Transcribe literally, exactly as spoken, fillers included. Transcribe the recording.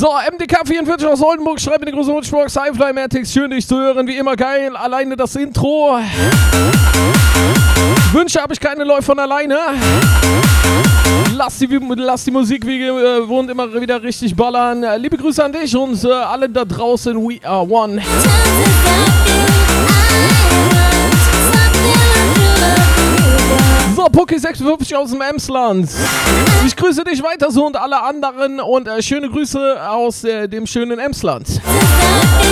So, M D K vierundvierzig aus Oldenburg schreibt in die große Rutschbox. Highfly Matics, schön dich zu hören, wie immer geil. Alleine das Intro. Wünsche habe ich keine, läuft von alleine. Lass die, lass die Musik wie gewohnt immer wieder richtig ballern. Liebe Grüße an dich und äh, alle da draußen. We are one. So, Pucki sechsundfünfzig aus dem Emsland. Ich grüße dich weiter so und alle anderen und äh, schöne Grüße aus äh, dem schönen Emsland.